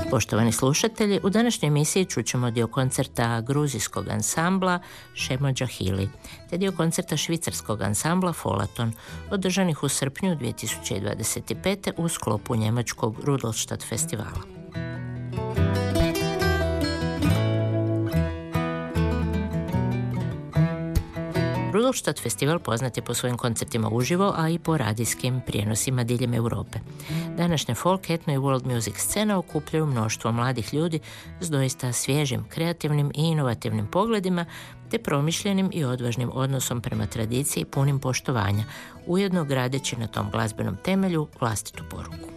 Poštovani slušatelji, u današnjoj emisiji čućemo dio koncerta gruzijskog ansambla Shemo Džahili, te dio koncerta švicarskog ansambla Folaton, održanih u srpnju 2025. u sklopu njemačkog Rudolstadt festivala. Rudolstadt festival poznat je po svojim koncertima uživo, a i po radijskim prijenosima diljem Europe. Današnja folk, etno i world music scena okupljaju mnoštvo mladih ljudi s doista svježim, kreativnim i inovativnim pogledima, te promišljenim i odvažnim odnosom prema tradiciji punim poštovanja, ujedno gradeći na tom glazbenom temelju vlastitu poruku.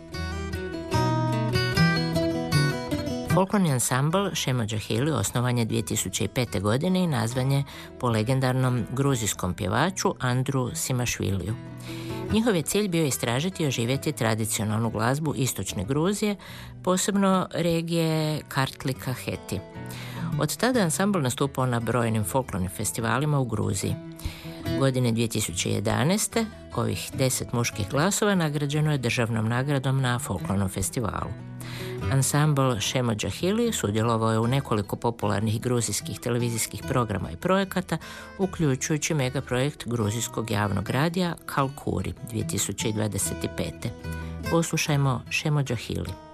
Folklorni ansambl Shemo Džahili osnovan je 2005. godine i nazvan je po legendarnom gruzijskom pjevaču Andru Simašviliju. Njihov je cilj bio istražiti i oživjeti tradicionalnu glazbu istočne Gruzije, posebno regije Kartlika Heti. Od tada je ansambl nastupao na brojnim folklornim festivalima u Gruziji. Godine 2011. ovih 10 muških glasova nagrađeno je državnom nagradom na folklornom festivalu. Ansambl Shemo Džahili sudjelovao je u nekoliko popularnih gruzijskih televizijskih programa i projekata, uključujući megaprojekt gruzijskog javnog radija Kalkuri 2025. Poslušajmo Shemo Džahili.